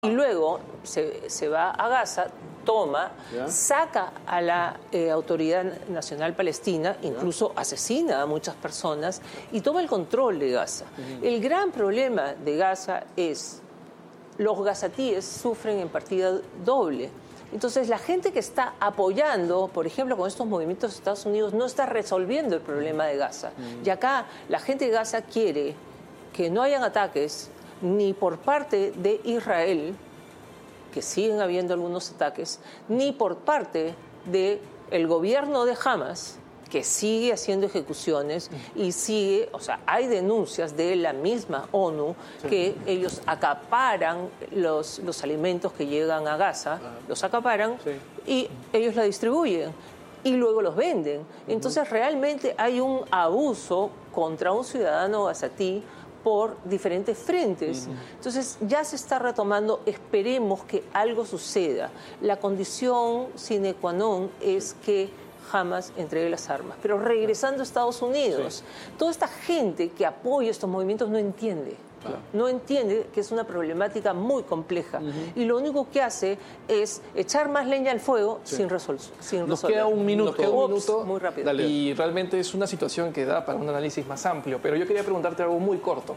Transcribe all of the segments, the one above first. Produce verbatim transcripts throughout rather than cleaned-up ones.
Y luego se, se va a Gaza, toma, ¿Ya? saca a la eh, Autoridad Nacional Palestina, incluso ¿Ya? asesina a muchas personas y toma el control de Gaza. Uh-huh. El gran problema de Gaza es los gazatíes sufren en partida doble. Entonces, la gente que está apoyando, por ejemplo, con estos movimientos de Estados Unidos, no está resolviendo el problema de Gaza. Uh-huh. Y acá la gente de Gaza quiere que no hayan ataques ni por parte de Israel, que siguen habiendo algunos ataques, ni por parte del gobierno de Hamas, que sigue haciendo ejecuciones y sigue, o sea, hay denuncias de la misma ONU sí. que ellos acaparan los, los alimentos que llegan a Gaza, ah. los acaparan sí. y ellos la distribuyen y luego los venden. Entonces, uh-huh. realmente hay un abuso contra un ciudadano gazatí por diferentes frentes. Uh-huh. Entonces ya se está retomando, esperemos que algo suceda. La condición sine qua non es que Hamas entregue las armas. Pero regresando a Estados Unidos, sí. toda esta gente que apoya estos movimientos no entiende. Claro. No entiende que es una problemática muy compleja. Uh-huh. Y lo único que hace es echar más leña al fuego sí. sin, resol sin Nos resolver. queda un minuto. Nos queda un Ups, minuto muy rápido. Dale. Y realmente es una situación que da para un análisis más amplio. Pero yo quería preguntarte algo muy corto.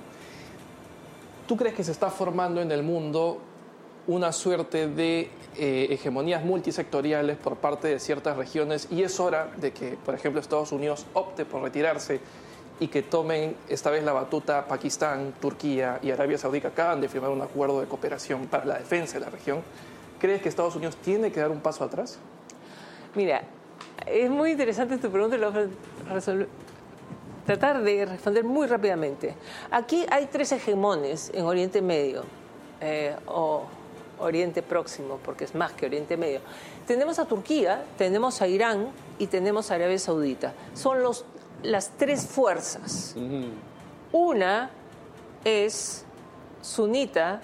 ¿Tú crees que se está formando en el mundo una suerte de eh, hegemonías multisectoriales por parte de ciertas regiones y es hora de que, por ejemplo, Estados Unidos opte por retirarse y que tomen esta vez la batuta Pakistán, Turquía y Arabia Saudita? Acaban de firmar un acuerdo de cooperación para la defensa de la región. ¿Crees que Estados Unidos tiene que dar un paso atrás? Mira, es muy interesante tu pregunta y lo voy a resolver. Tratar de responder muy rápidamente. Aquí hay tres hegemones en Oriente Medio, eh, o Oriente Próximo, porque es más que Oriente Medio. Tenemos a Turquía, tenemos a Irán y tenemos a Arabia Saudita. Son los las tres fuerzas. Uh-huh. Una es sunita,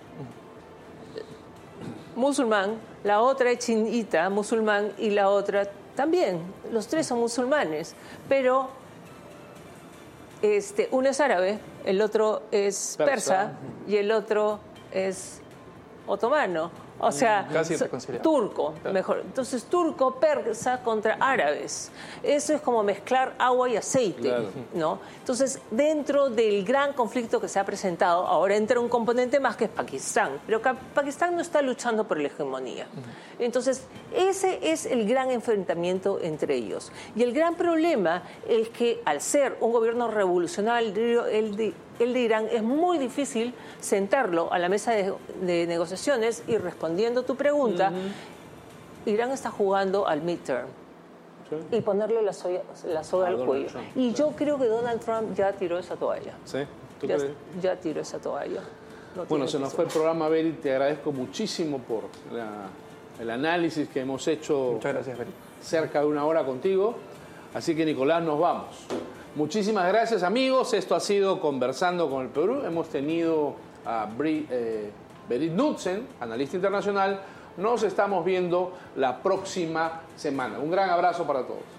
musulmán, la otra es chiita, musulmán, y la otra también. Los tres son musulmanes, pero este, uno es árabe, el otro es persa, persa y el otro es otomano. O sea, casi turco, claro. mejor. Entonces, turco, persa contra árabes. Eso es como mezclar agua y aceite, claro. ¿no? Entonces, dentro del gran conflicto que se ha presentado, ahora entra un componente más que es Pakistán. Pero Pakistán no está luchando por la hegemonía. Uh-huh. Entonces, ese es el gran enfrentamiento entre ellos. Y el gran problema es que, al ser un gobierno revolucionario, el de el de Irán, es muy difícil sentarlo a la mesa de, de negociaciones y respondiendo tu pregunta, uh-huh. Irán está jugando al midterm sí. y ponerle la, soya, la soga ah, al Donald cuello. Trump, y claro. yo creo que Donald Trump ya tiró esa toalla. ¿Sí? ¿Tú ya, crees? ya tiró esa toalla. No bueno, se nos fue el programa, Beri. Te agradezco muchísimo por la, el análisis que hemos hecho. Muchas gracias, Beri. Cerca de una hora contigo. Así que, Nicolás, nos vamos. Muchísimas gracias, amigos. Esto ha sido Conversando con el Perú. Hemos tenido a Bri, eh, Berit Knudsen, analista internacional. Nos estamos viendo la próxima semana. Un gran abrazo para todos.